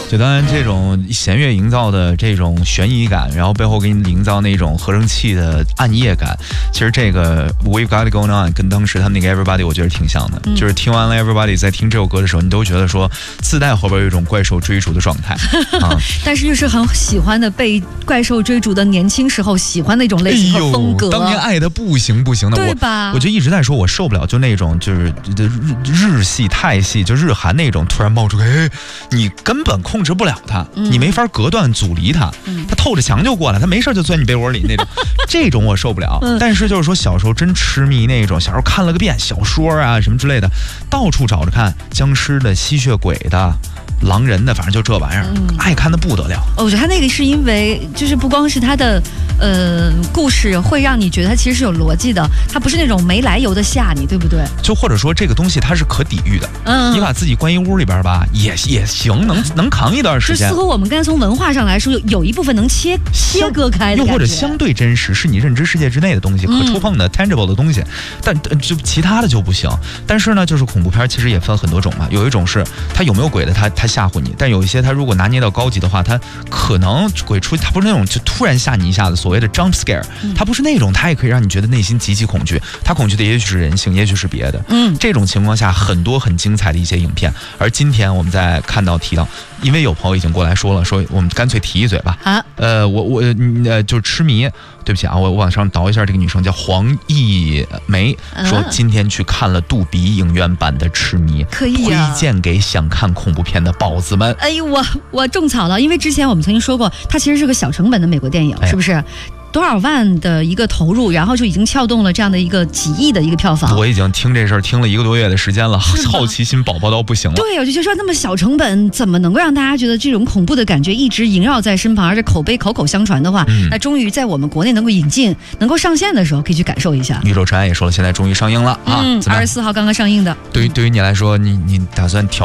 就当然这种弦乐营造的这种悬疑感，然后背后给你营造那种合成器的暗夜感，其实这个 We've Got It Going On 跟当时他们那个 Everybody 我觉得挺像的，就是听完了 Everybody 在听这首歌的时候，你都觉得说自带后边有一种怪兽追逐的状态啊。 但是又是很喜欢的被怪兽追逐的年轻时候喜欢的一种类型和风格， 当年爱的不行的， 对吧？ 我就一直在说我受不了，就那种就是日系泰系，就日韩那种突然冒出来，你根本控制不了他，你没法隔断阻离他，他透着墙就过来，他没事就钻你被窝里那种，这种我受不了。但是就是说小时候真痴迷那种，小时候看了个遍小说啊什么之类的，到处找着看，僵尸的、吸血鬼的、狼人的，反正就这玩意儿，爱看的不得了。 我觉得他那个是因为就是不光是他的故事会让你觉得他其实是有逻辑的，他不是那种没来由的吓你，对不对？ 就或者说这个东西它是可抵御的，你把自己关一屋里边吧，也行，能扛一段时间。 似乎我们刚才从文化上来说，有一部分能切割开的， 又或者相对真实，是你认知世界之内的东西，可触碰的 tangible 的东西，但就其他的就不行。但是呢，就是恐怖片其实也分很多种嘛，有一种是它有没有鬼的，它吓唬你，但有一些它如果拿捏到高级的话，它可能鬼出，它不是那种就突然吓你一下子所谓的 jump scare，它不是那种，它也可以让你觉得内心极其恐惧，它恐惧的也许是人性，也许是别的。这种情况下很多很精彩的一些影片。而今天我们在看到提到，因为有朋友已经过来说了，说我们干脆提一嘴吧。我就痴迷，对不起啊，我往上倒一下，这个女生叫黄艺梅，说今天去看了杜比影院版的《痴迷》， 可以啊， 推荐给想看恐怖片的宝子们。 哎呦，我种草了，因为之前我们曾经说过，它其实是个小成本的美国电影，是不是？多少万的一个投入，然后就已经撬动了这样的一个几亿的一个票房。 我已经听这事儿听了1个多月的时间了，好奇心宝宝到不行了。 对，我就觉得说那么小成本，怎么能够让大家觉得这种恐怖的感觉一直萦绕在身旁，而且口碑口口相传的话，那终于在我们国内能够引进、能够上线的时候，可以去感受一下。 宇宙尘埃也说了，现在终于上映了啊！ 24号刚刚上映的。 对于你来说，你打算挑